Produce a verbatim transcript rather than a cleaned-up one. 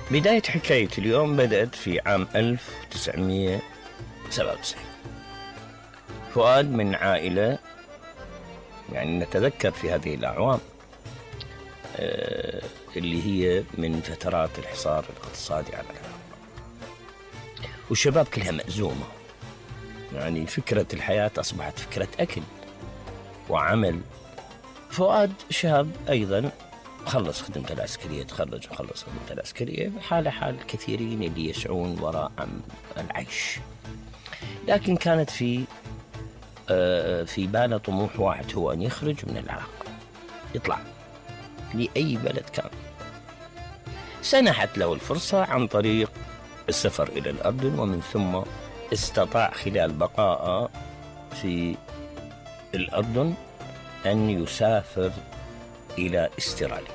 بداية حكاية اليوم بدأت في عام ألف وتسعمائة وسبعة وتسعين. فؤاد من عائلة، يعني نتذكر في هذه الأعوام اللي هي من فترات الحصار الاقتصادي على العراق، والشباب كلها مأزومة، يعني فكرة الحياة أصبحت فكرة أكل وعمل. فؤاد شاب أيضا خلص خدمته العسكرية، تخرج وخلص خدمته العسكرية، حال حال الكثيرين اللي يسعون وراء العيش، لكن كانت في في باله طموح واحد، هو أن يخرج من العراق، يطلع لأي بلد كان. سنحت له الفرصة عن طريق السفر إلى الأردن، ومن ثم استطاع خلال بقائه في الأردن أن يسافر إلى استراليا.